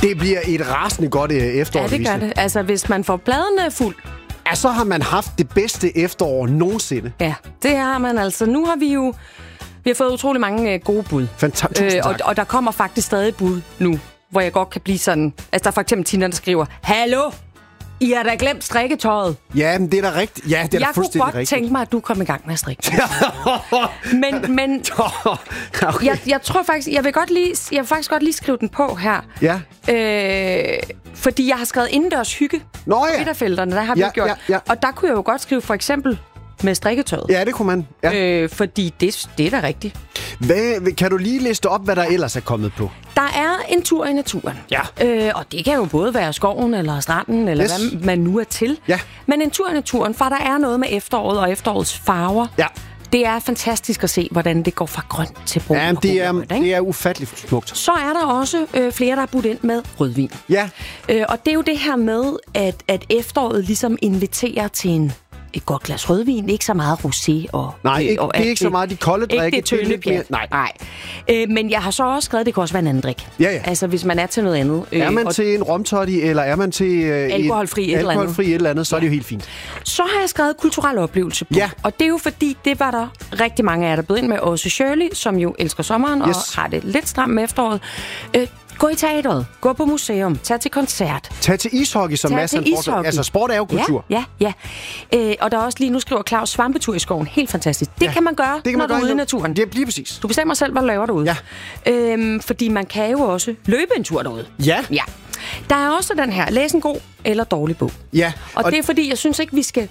Det bliver et rasende godt efterår. Ja, det gør det. Altså, hvis man får pladerne fuld. Ja, så har man haft det bedste efterår nogensinde. Ja, det har man altså. Nu har vi har fået utrolig mange gode bud. Fantastisk. Og der kommer faktisk stadig bud nu, hvor jeg godt kan blive sådan... Altså, der er for eksempel Tina, der skriver, Hallo! I har da glemt strikketøjet. Ja, men det er da rigtigt. Ja, det er da fuldstændig rigtigt. Jeg kunne godt tænke mig, at du kom i gang med at strikke. men okay. jeg tror faktisk, jeg vil faktisk godt lige skrive den på her. Ja. Fordi jeg har skrevet indendørs hygge. Nå ja. Midterfelterne, der har vi gjort. Ja. Og der kunne jeg jo godt skrive for eksempel med strikketøjet. Ja, det kunne man. Ja. Fordi det er da rigtigt. Kan du lige liste op, hvad der ellers er kommet på? Der er en tur i naturen. Ja. Og det kan jo både være skoven eller stranden, eller hvad man nu er til. Ja. Men en tur i naturen, for der er noget med efteråret og efterårets farver. Ja. Det er fantastisk at se, hvordan det går fra grønt til brun. Ja, det er ufatteligt smukt. Så er der også flere, der er budt ind med rødvin. Ja. Og det er jo det her med, at efteråret ligesom inviterer til et godt glas rødvin, ikke så meget rosé og... Nej, det er ikke så meget de kolde drikke. Ikke det tynde pjat. Nej. Men jeg har så også skrevet, at det kan også være en anden drik. Ja. Altså, hvis man er til noget andet. Er man til en romtotti, eller er man til... alkoholfri et eller andet, så er det jo helt fint. Så har jeg skrevet kulturel oplevelse på. Ja. Og det er jo fordi, det var der rigtig mange af jer, der bød ind med. Også Shirley, som jo elsker sommeren og har det lidt stramt med efteråret. Gå i teatret, gå på museum, tag til koncert. Tag til ishockey, som masser af altså, sport er jo kultur. Ja. Og der er også lige, nu skriver Claus, svampetur i skoven. Helt fantastisk. Det kan man gøre, når du er ude i naturen. Det bliver præcis. Du bestemmer selv, hvad du laver derude. Ja. Fordi man kan jo også løbe en tur derude. Ja. Der er også den her, læs en god eller dårlig bog. Ja. Og det er fordi, jeg synes ikke, vi skal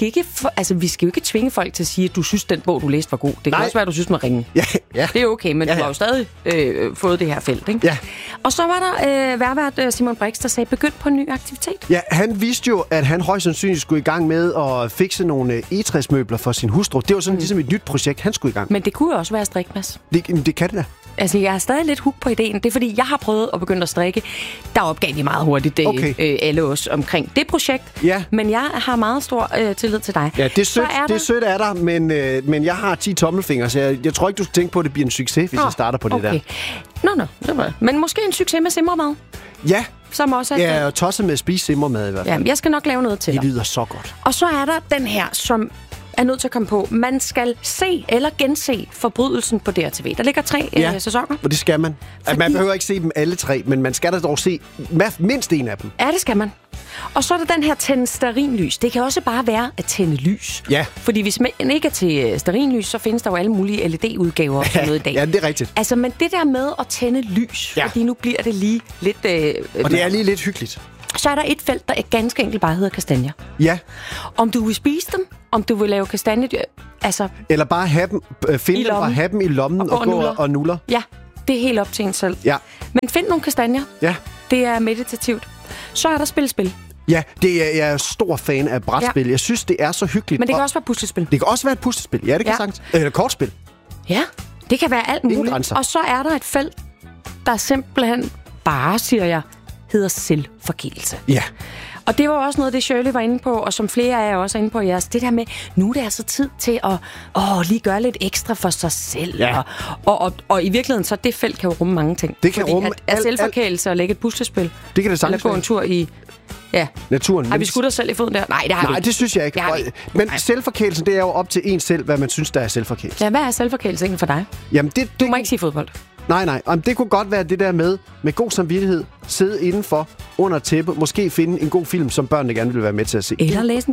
jo ikke tvinge folk til at sige, at du synes, den bog, du læste, var god. Det kan også være, at du synes, den var ringe. Ja. Det er okay, men du har jo stadig fået det her felt, ikke? Ja. Og så var der værvært Simon Brix, der sagde, begynd på en ny aktivitet. Ja, han vidste jo, at han højst sandsynligt skulle i gang med at fikse nogle egetræsmøbler for sin hustru. Det var sådan ligesom et nyt projekt, han skulle i gang med. Men det kunne jo også være strikmas. Det kan det da. Altså, jeg er stadig lidt hooked på ideen. Det er, fordi jeg har prøvet at begynde at strikke. Der opgav vi meget hurtigt alle os omkring det projekt. Ja. Men jeg har meget stor tillid til dig. Ja, det er sødt af dig, men jeg har 10 tommelfingre, så jeg tror ikke, du skal tænke på, at det bliver en succes, hvis jeg starter på det der. Nå. Men måske en succes med simmermad. Ja. Som også er og tosset med at spise simmermad i hvert fald. Ja, jeg skal nok lave noget til dig. Det lyder så godt. Og så er der den her, som er nødt til at komme på. Man skal se eller gense Forbrydelsen på DRTV. Der ligger 3 sæsoner. Og det skal man. Fordi... Man behøver ikke se dem alle 3, men man skal da dog se mindst en af dem. Ja, det skal man. Og så er der den her tænde stearinlys. Det kan også bare være at tænde lys. Ja. Fordi hvis man ikke er til stearinlys, så findes der jo alle mulige LED-udgaver og sådan noget i dag. Ja, det er rigtigt. Altså, men det der med at tænde lys, fordi nu bliver det lige lidt... og det er lige lidt hyggeligt. Så er der et felt, der ganske enkelt bare hedder kastanjer. Ja. Om du vil spise dem, om du vil lave kastanjer... Altså, eller bare have dem, finde dem og have dem i lommen og gå og nuller. Ja, det er helt op til en selv. Ja. Men find nogle kastanjer. Ja. Det er meditativt. Så er der spil. Ja, jeg er stor fan af brætspil. Jeg synes, det er så hyggeligt. Men det kan også være puslespil. Det kan også være et puslespil. Ja, det kan sagtens. Eller kortspil. Ja, det kan være alt muligt. Og så er der et felt, der simpelthen bare, siger jeg, hedder selvforkælelse. Ja. Og det var også noget, det Shirley var inde på, og som flere af jer også er inde på jeres. Det der med, nu er det altså tid til at lige gøre lidt ekstra for sig selv. Ja. Og i virkeligheden, så det felt kan jo rumme mange ting. Det kan rumme selvforkælelse og lægge et puslespil. Det kan det sagtens. Eller gå en tur i... Ja. Naturen. Har vi skudt os selv i foden der? Nej, det har vi ikke. Det synes jeg ikke. Men selvforkælelsen, det er jo op til en selv, hvad man synes, der er selvforkælelse. Ja, hvad er selvforkælelse egentlig for dig? Jamen, du må ikke sige fodbold. Nej. Det kunne godt være det der med god samvittighed, sidde indenfor, under tæppe, måske finde en god film, som børnene gerne vil være med til at se. Eller læse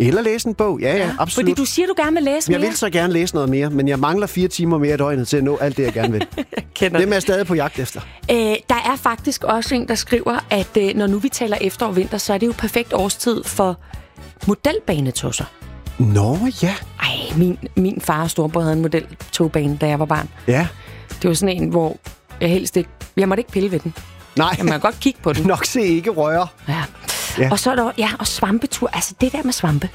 en bog. Ja, absolut. Fordi du siger, du gerne vil læse mere. Jeg vil så gerne læse noget mere, men jeg mangler 4 timer mere i døgnet til at nå alt det, jeg gerne vil. Det er jeg stadig på jagt efter. Der er faktisk også en, der skriver, at når nu vi taler efterår og vinter, så er det jo perfekt årstid for modelbanetusser. Nå, ja. Ej, min far og storebror havde en modeltogbane, da jeg var barn. Ja. Det var sådan en, hvor jeg måtte ikke pille ved den. Nej. Jeg må godt kigge på den. Nok se ikke røre. Ja. Og så er der og svampetur. Altså det der med svampe.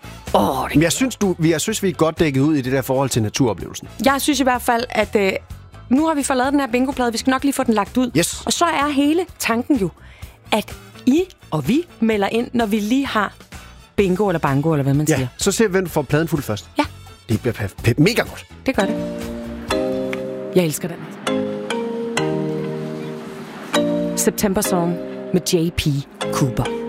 Men jeg synes, vi er godt dækket ud i det der forhold til naturoplevelsen. Jeg synes i hvert fald, at nu har vi fået lavet den her bingoplade. Vi skal nok lige få den lagt ud. Yes. Og så er hele tanken jo, at I og vi melder ind, når vi lige har bingo eller bango, eller hvad man siger. Så ser vi, hvem får pladen fuld først. Ja. Det bliver mega godt. Det gør det. Jeg elsker den. September Song med J.P. Cooper.